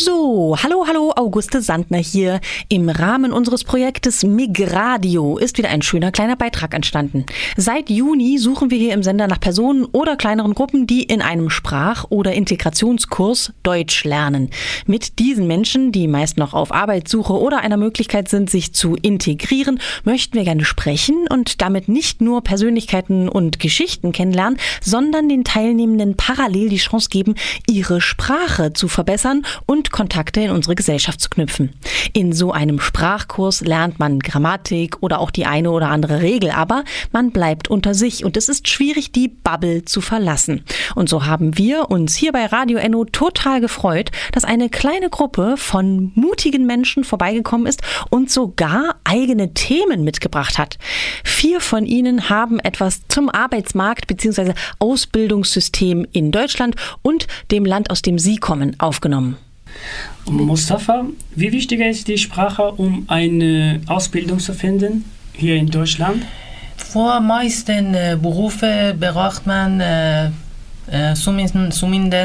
So, hallo, Auguste Sandner hier. Im Rahmen unseres Projektes Migradio ist wieder ein schöner kleiner Beitrag entstanden. Seit Juni suchen wir hier im Sender nach Personen oder kleineren Gruppen, die in einem Sprach- oder Integrationskurs Deutsch lernen. Mit diesen Menschen, die meist noch auf Arbeitssuche oder einer Möglichkeit sind, sich zu integrieren, möchten wir gerne sprechen und damit nicht nur Persönlichkeiten und Geschichten kennenlernen, sondern den Teilnehmenden parallel die Chance geben, ihre Sprache zu verbessern und Kontakte in unsere Gesellschaft zu knüpfen. In so einem Sprachkurs lernt man Grammatik oder auch die eine oder andere Regel, aber man bleibt unter sich und es ist schwierig, die Bubble zu verlassen. Und so haben wir uns hier bei Radio Enno total gefreut, dass eine kleine Gruppe von mutigen Menschen vorbeigekommen ist und sogar eigene Themen mitgebracht hat. 4 von ihnen haben etwas zum Arbeitsmarkt bzw. Ausbildungssystem in Deutschland und dem Land, aus dem sie kommen, aufgenommen. Mustafa, wie wichtig ist die Sprache, um eine Ausbildung zu finden hier in Deutschland? Für meisten Berufe braucht man zumindest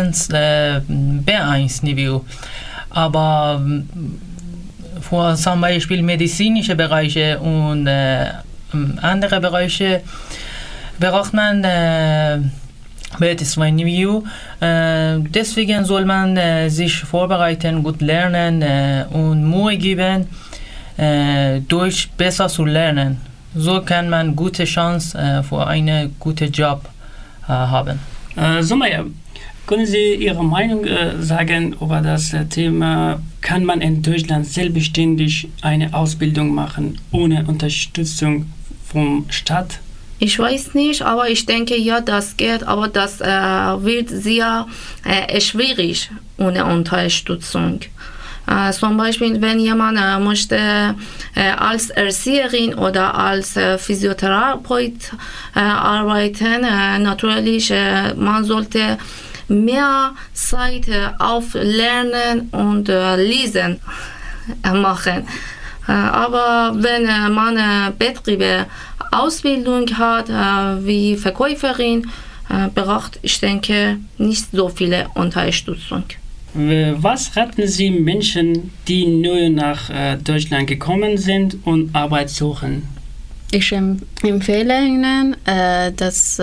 B1-Niveau. Aber für zum Beispiel medizinische Bereiche und andere Bereiche braucht man B2-Niveau. Deswegen soll man sich vorbereiten, gut lernen und Mühe geben, Deutsch besser zu lernen. So kann man gute Chance für einen guten Job haben. Sumaya, können Sie Ihre Meinung sagen über das Thema, kann man in Deutschland selbstständig eine Ausbildung machen, ohne Unterstützung vom Staat? Ich weiß nicht, aber ich denke, ja, das geht, aber das wird sehr schwierig ohne Unterstützung. Zum Beispiel, wenn jemand möchte als Erzieherin oder als Physiotherapeut arbeiten, natürlich, man sollte mehr Zeit auf Lernen und Lesen machen. Aber wenn man Betriebe Ausbildung hat, wie Verkäuferin, braucht, ich denke, nicht so viele Unterstützung. Was raten Sie Menschen, die neu nach Deutschland gekommen sind und Arbeit suchen? Ich empfehle Ihnen, dass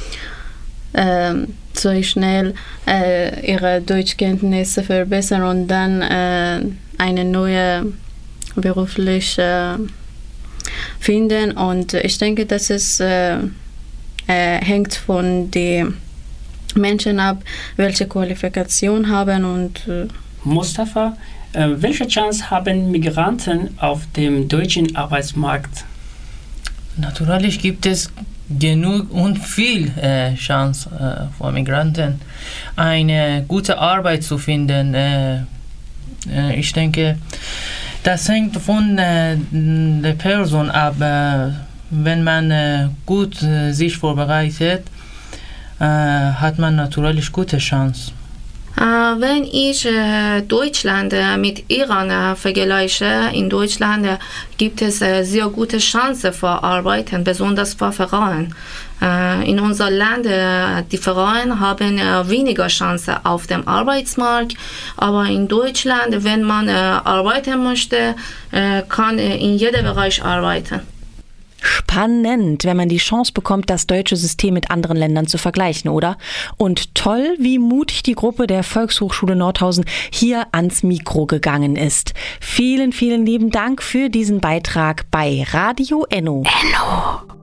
so schnell ihre Deutschkenntnisse verbessern und dann eine neue berufliche finden. Und ich denke, dass es hängt von den Menschen ab, welche Qualifikation haben. Und Mustafa, welche Chance haben Migranten auf dem deutschen Arbeitsmarkt? Natürlich gibt es genug und viel Chance für Migranten, eine gute Arbeit zu finden. Ich denke, das hängt von der Person ab. Wenn man gut sich vorbereitet, hat man natürlich gute Chance. Wenn ich Deutschland mit Iran vergleiche, in Deutschland gibt es sehr gute Chancen für Arbeiten, besonders für Frauen. In unserem Land, die Frauen haben weniger Chancen auf dem Arbeitsmarkt, aber in Deutschland, wenn man arbeiten möchte, kann in jedem Bereich arbeiten. Spannend, wenn man die Chance bekommt, das deutsche System mit anderen Ländern zu vergleichen, oder? Und toll, wie mutig die Gruppe der Volkshochschule Nordhausen hier ans Mikro gegangen ist. Vielen, vielen lieben Dank für diesen Beitrag bei Radio Enno.